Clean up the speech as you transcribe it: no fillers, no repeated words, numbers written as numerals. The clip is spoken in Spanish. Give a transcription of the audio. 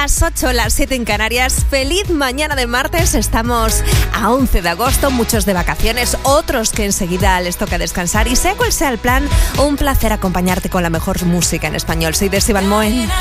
Las 8, las 7 en Canarias. Feliz mañana de martes. Estamos a 11 de agosto, muchos de vacaciones, otros que enseguida les toca descansar. Y sea cual sea el plan, un placer acompañarte con la mejor música en español. Soy Desi Van Moen.